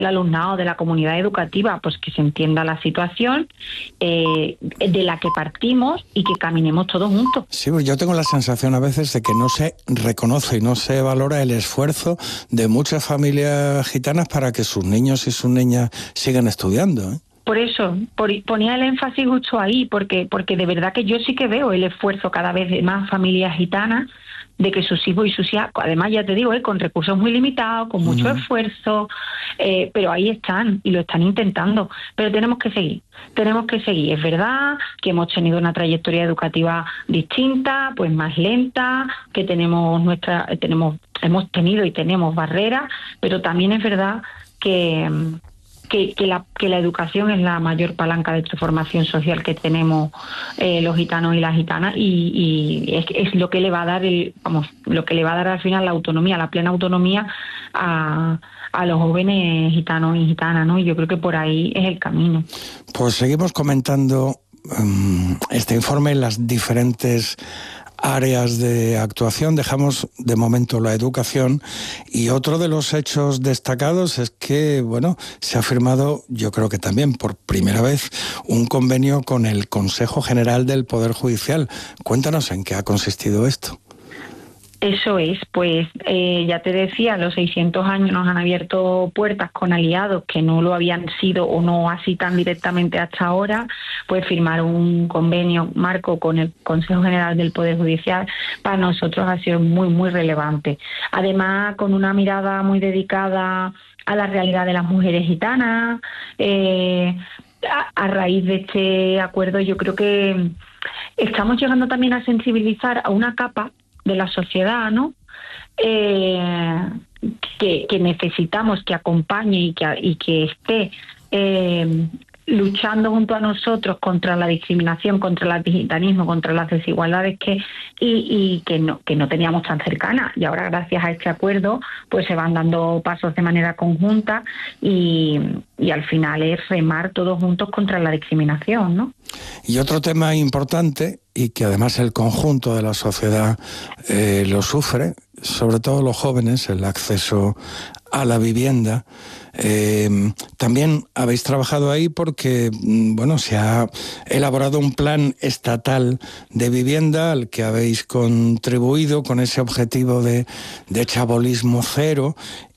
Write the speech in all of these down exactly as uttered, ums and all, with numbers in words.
el alumnado, de la comunidad educativa, pues que se entienda la situación eh, de la que partimos y que caminemos todos juntos. Sí, pues yo tengo la sensación a veces de que no se reconoce y no se valora el esfuerzo de muchas familias gitanas para que sus niños y sus niñas sigan estudiando, ¿eh? Por eso, por, ponía el énfasis justo ahí, porque, porque de verdad que yo sí que veo el esfuerzo cada vez de más familias gitanas de que sus hijos y sus hijas, además ya te digo, eh, con recursos muy limitados, con mucho uh-huh. esfuerzo, eh, pero ahí están y lo están intentando. Pero tenemos que seguir, tenemos que seguir. Es verdad que hemos tenido una trayectoria educativa distinta, pues más lenta, que tenemos nuestra, tenemos, hemos tenido y tenemos barreras, pero también es verdad que Que, que, la, que la educación es la mayor palanca de transformación social que tenemos eh, los gitanos y las gitanas y, y es, es lo que le va a dar el, vamos, lo que le va a dar al final la autonomía, la plena autonomía a, a los jóvenes gitanos y gitanas, ¿no? Y yo creo que por ahí es el camino. Pues seguimos comentando um, este informe, las diferentes áreas de actuación. Dejamos de momento la educación y otro de los hechos destacados es que, bueno, se ha firmado, yo creo que también por primera vez, un convenio con el Consejo General del Poder Judicial. Cuéntanos en qué ha consistido esto. Eso es, pues eh, ya te decía, los seiscientos años nos han abierto puertas con aliados que no lo habían sido o no así tan directamente hasta ahora, pues firmar un convenio marco con el Consejo General del Poder Judicial para nosotros ha sido muy, muy relevante. Además, con una mirada muy dedicada a la realidad de las mujeres gitanas, eh, a, a raíz de este acuerdo yo creo que estamos llegando también a sensibilizar a una capa de la sociedad, ¿no? Eh, que, que necesitamos que acompañe y que, y que esté eh, luchando junto a nosotros contra la discriminación, contra el antigitanismo, contra las desigualdades que y, y que no que no teníamos tan cercanas. Y ahora, gracias a este acuerdo, pues se van dando pasos de manera conjunta y, y al final es remar todos juntos contra la discriminación, ¿no? Y otro tema importante, y que además el conjunto de la sociedad eh, lo sufre, sobre todo los jóvenes, el acceso a la vivienda. Eh, también habéis trabajado ahí porque, bueno, se ha elaborado un plan estatal de vivienda al que habéis contribuido con ese objetivo de, de chabolismo cero.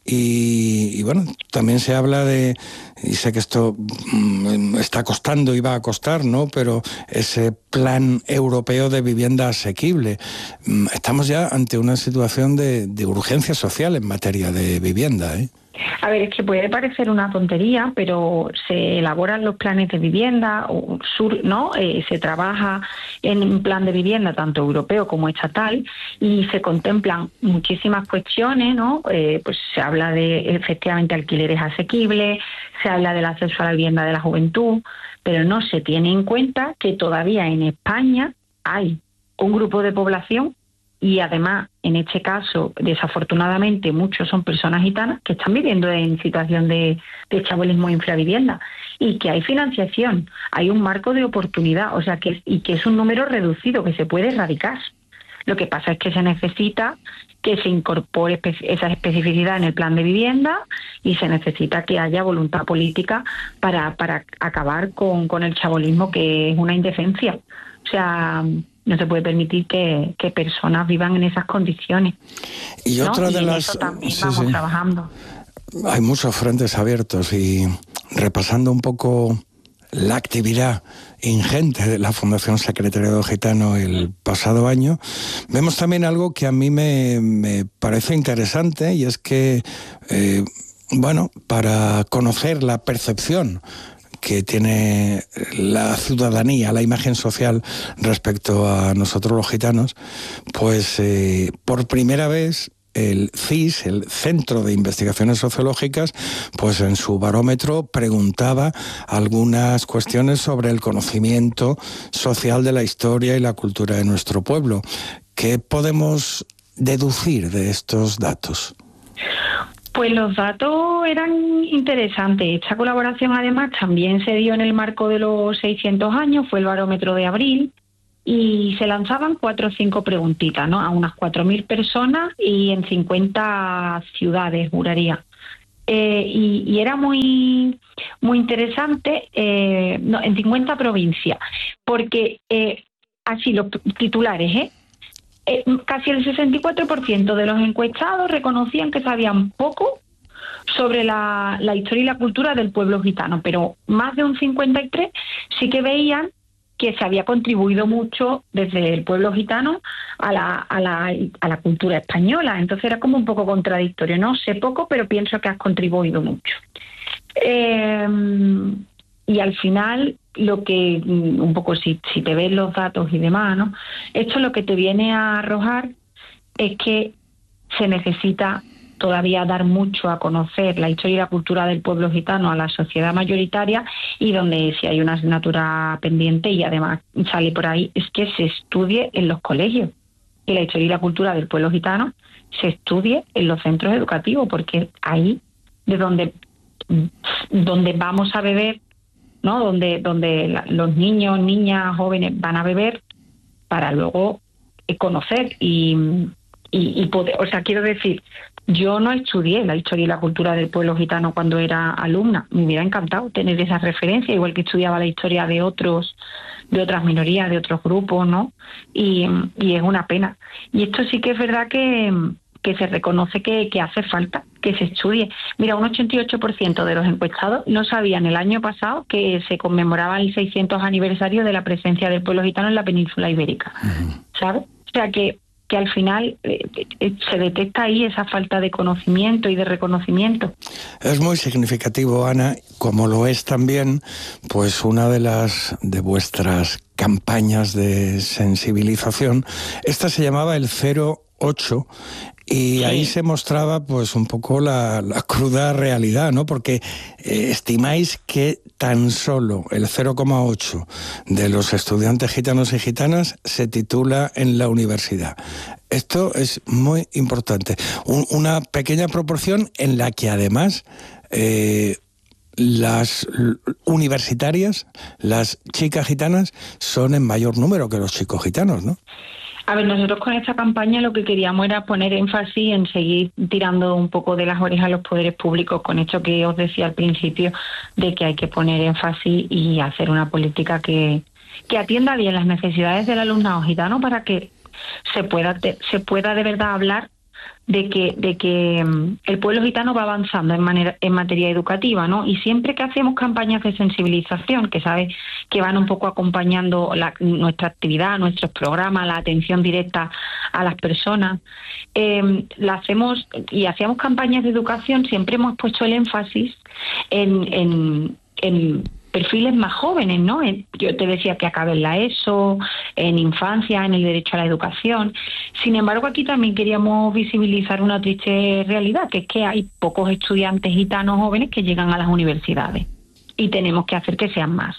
Y, y bueno, también se habla de, y sé que esto mm, está costando y va a costar, ¿no? Pero ese plan europeo de vivienda asequible. Mm, estamos ya ante una situación de, de urgencia social en materia de vivienda, ¿eh? A ver, es que puede parecer una tontería, pero se elaboran los planes de vivienda, o sur, ¿no? Eh, se trabaja en un plan de vivienda tanto europeo como estatal y se contemplan muchísimas cuestiones, ¿no? Eh, pues se habla de efectivamente alquileres asequibles, se habla del acceso a la vivienda de la juventud, pero no se tiene en cuenta que todavía en España hay un grupo de población. Y además, en este caso, desafortunadamente, muchos son personas gitanas que están viviendo en situación de, de chabolismo e infravivienda y que hay financiación, hay un marco de oportunidad, o sea, que y que es un número reducido que se puede erradicar. Lo que pasa es que se necesita que se incorpore espe- esa especificidad en el plan de vivienda y se necesita que haya voluntad política para, para acabar con, con el chabolismo, que es una indecencia. O sea, no se puede permitir que, que personas vivan en esas condiciones. Y ¿no? otra de y en las... eso también sí, vamos sí. trabajando. Hay muchos frentes abiertos y repasando un poco la actividad ingente de la Fundación Secretariado Gitano el pasado año, vemos también algo que a mí me, me parece interesante y es que, eh, bueno, para conocer la percepción que tiene la ciudadanía, la imagen social respecto a nosotros los gitanos, pues eh, por primera vez el C I S, el Centro de Investigaciones Sociológicas, pues en su barómetro preguntaba algunas cuestiones sobre el conocimiento social de la historia y la cultura de nuestro pueblo. ¿Qué podemos deducir de estos datos? Pues los datos eran interesantes. Esta colaboración además también se dio en el marco de los seiscientos años, fue el barómetro de abril, y se lanzaban cuatro o cinco preguntitas, ¿no? A unas cuatro mil personas y en cincuenta ciudades, juraría. Eh, y, y era muy muy interesante, eh, no, en cincuenta provincias, porque eh, así los titulares, ¿eh? Eh, casi el sesenta y cuatro por ciento de los encuestados reconocían que sabían poco sobre la, la historia y la cultura del pueblo gitano, pero más de un cincuenta y tres por ciento sí que veían que se había contribuido mucho desde el pueblo gitano a la, a la, a la cultura española. Entonces era como un poco contradictorio, ¿no? Sé poco, pero pienso que has contribuido mucho. Eh, y al final, lo que, un poco si, si te ves los datos y demás, ¿no? Esto lo que te viene a arrojar es que se necesita todavía dar mucho a conocer la historia y la cultura del pueblo gitano a la sociedad mayoritaria, y donde si hay una asignatura pendiente y además sale por ahí, es que se estudie en los colegios, que la historia y la cultura del pueblo gitano se estudie en los centros educativos, porque ahí de donde, donde vamos a beber, ¿no? Donde, donde la, los niños, niñas, jóvenes van a beber para luego conocer y, y, y poder, o sea, quiero decir, yo no estudié la historia y la cultura del pueblo gitano cuando era alumna. Me hubiera encantado tener esa referencia, igual que estudiaba la historia de otros, de otras minorías, de otros grupos, ¿no? Y, y es una pena. Y esto sí que es verdad que, que se reconoce que, que hace falta que se estudie. Mira, un ochenta y ocho por ciento de los encuestados no sabían el año pasado que se conmemoraba el seiscientos aniversario de la presencia del pueblo gitano en la península ibérica, ¿sabes? O sea que que al final eh, eh, se detecta ahí esa falta de conocimiento y de reconocimiento. Es muy significativo, Ana, como lo es también, pues una de las de vuestras campañas de sensibilización. Esta se llamaba el cero ocho. Y sí, ahí se mostraba pues un poco la, la cruda realidad, ¿no? Porque eh, estimáis que tan solo el cero coma ocho de los estudiantes gitanos y gitanas se titula en la universidad. Esto es muy importante. Un, una pequeña proporción en la que además eh, las universitarias, las chicas gitanas, son en mayor número que los chicos gitanos, ¿no? A ver, nosotros con esta campaña lo que queríamos era poner énfasis en seguir tirando un poco de las orejas a los poderes públicos, con esto que os decía al principio, de que hay que poner énfasis y hacer una política que, que atienda bien las necesidades del alumnado gitano para que se pueda, se pueda de verdad hablar de que de que el pueblo gitano va avanzando en manera en materia educativa, ¿no? Y siempre que hacemos campañas de sensibilización, que sabes que van un poco acompañando la, nuestra actividad, nuestros programas, la atención directa a las personas, eh, la hacemos y hacíamos campañas de educación, siempre hemos puesto el énfasis en, en, en perfiles más jóvenes, ¿no? Yo te decía que acaben la ESO, en infancia, en el derecho a la educación. Sin embargo, aquí también queríamos visibilizar una triste realidad, que es que hay pocos estudiantes gitanos jóvenes que llegan a las universidades y tenemos que hacer que sean más.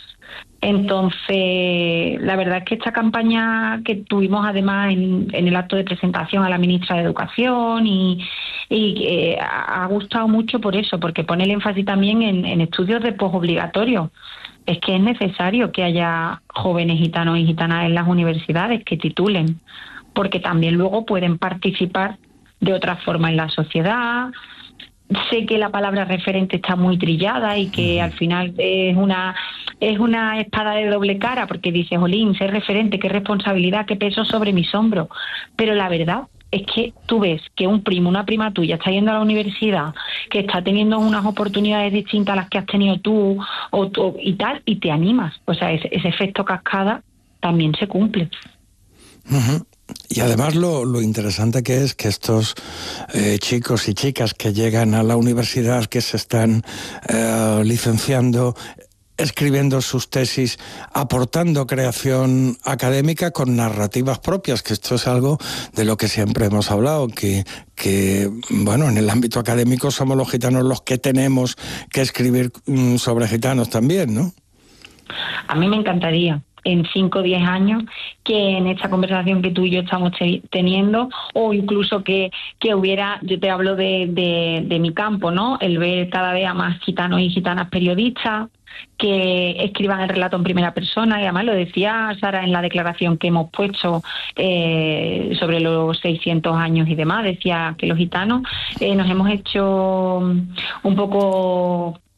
Entonces, la verdad es que esta campaña que tuvimos además en, en el acto de presentación a la ministra de Educación y, y eh, ha gustado mucho por eso, porque pone el énfasis también en, en estudios de posobligatorio. Es que es necesario que haya jóvenes gitanos y gitanas en las universidades que titulen, porque también luego pueden participar de otra forma en la sociedad. Sé que la palabra referente está muy trillada y que al final es una es una espada de doble cara, porque dices, jolín, ser referente, qué responsabilidad, qué peso sobre mis hombros. Pero la verdad es que tú ves que un primo, una prima tuya está yendo a la universidad, que está teniendo unas oportunidades distintas a las que has tenido tú o, o, y tal, y te animas. O sea, ese, ese efecto cascada también se cumple. Uh-huh. Y además lo, lo interesante que es que estos eh, chicos y chicas que llegan a la universidad, que se están eh, licenciando, escribiendo sus tesis, aportando creación académica con narrativas propias, que esto es algo de lo que siempre hemos hablado, que, que bueno, en el ámbito académico somos los gitanos los que tenemos que escribir sobre gitanos también, ¿no? A mí me encantaría. en cinco o diez años que en esta conversación que tú y yo estamos te- teniendo, o incluso que, que hubiera, yo te hablo de, de, de mi campo, ¿no? El ver cada vez a más gitanos y gitanas periodistas que escriban el relato en primera persona, y además lo decía Sara en la declaración que hemos puesto eh, sobre los seiscientos años y demás, decía que los gitanos eh, nos hemos hecho un poco